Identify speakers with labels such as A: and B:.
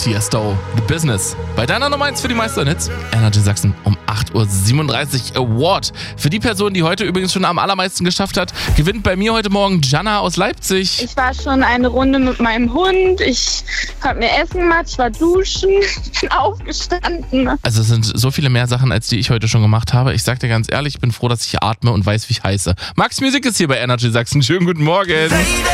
A: Tiesto, The Business. Bei deiner Nummer 1 für die Meisterhits, Energy Sachsen um 8.37 Uhr Award. Für die Person, die heute übrigens schon am allermeisten geschafft hat, gewinnt bei mir heute Morgen Jana aus Leipzig.
B: Ich war schon eine Runde mit meinem Hund, ich habe mir Essen gemacht, ich war duschen, bin aufgestanden.
A: Also es sind so viele mehr Sachen, als die ich heute schon gemacht habe. Ich sag dir ganz ehrlich, ich bin froh, dass ich atme und weiß, wie ich heiße. Max Music ist hier bei Energy Sachsen. Schönen guten Morgen.